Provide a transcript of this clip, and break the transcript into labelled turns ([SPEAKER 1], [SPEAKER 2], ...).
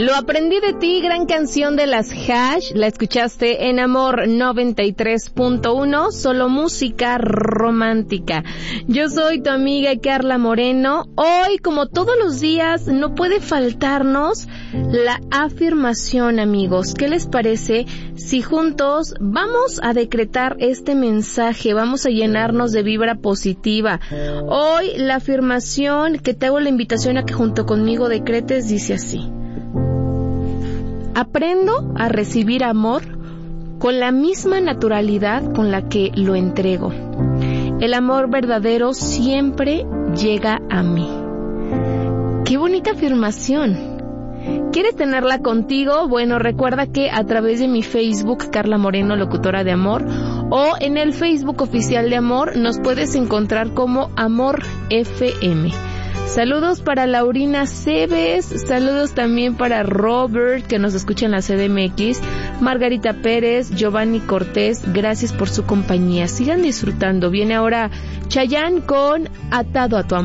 [SPEAKER 1] Lo aprendí de ti, gran canción de las Hash, la escuchaste en Amor 93.1, solo música romántica. Yo soy tu amiga Carla Moreno. Hoy, como todos los días, no puede faltarnos la afirmación, amigos. ¿Qué les parece si juntos vamos a decretar este mensaje? Vamos a llenarnos de vibra positiva. Hoy la afirmación que te hago la invitación a que junto conmigo decretes dice así: aprendo a recibir amor con la misma naturalidad con la que lo entrego. El amor verdadero siempre llega a mí. ¡Qué bonita afirmación! ¿Quieres tenerla contigo? Bueno, recuerda que a través de mi Facebook, Carla Moreno, locutora de Amor, o en el Facebook oficial de Amor, nos puedes encontrar como Amor FM. Saludos para Laurina Cebes, saludos también para Robert, que nos escucha en la CDMX, Margarita Pérez, Giovanni Cortés, gracias por su compañía. Sigan disfrutando. Viene ahora Chayanne con Atado a tu amor.